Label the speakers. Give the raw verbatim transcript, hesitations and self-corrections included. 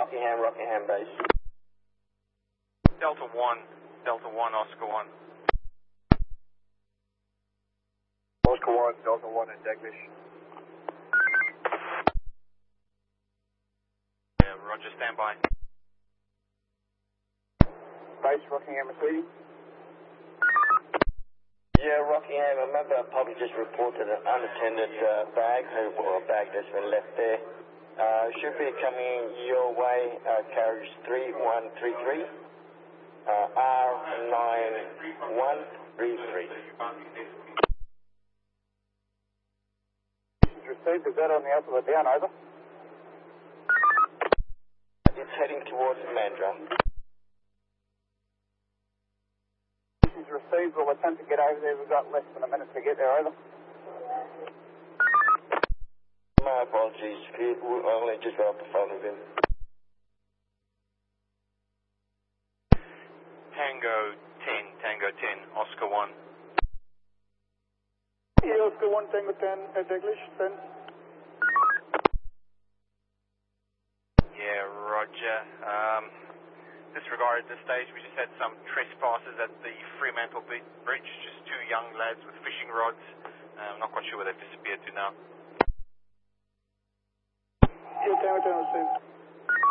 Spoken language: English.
Speaker 1: Rockingham, Rockingham base.
Speaker 2: Delta one, Delta one, Oscar one.
Speaker 1: Oscar one, Delta one in Daglish.
Speaker 2: Yeah, roger, stand by.
Speaker 1: Base, Rockingham receiving. Yeah, Rockingham, I remember I probably just reported an unattended uh, bag, or a bag that's been left there. Uh, should be coming your way, uh, carriage three one three three, uh, R nine one three three. Received, is that on the alphabet down, over? It's heading towards Mandra. Is received, we'll attempt to get over there, we've got less than a minute to get there, over. My apologies, we only just got off the phone with him.
Speaker 2: Tango ten, Tango ten, Oscar one.
Speaker 3: Yeah, Oscar one, Tango ten, at Daglish, ten.
Speaker 2: Yeah, roger. Um, disregard at this stage, we just had some trespassers at the Fremantle Bridge, just two young lads with fishing rods. Uh, I'm not quite sure where they've disappeared to now.
Speaker 3: Yeah, Tango ten received.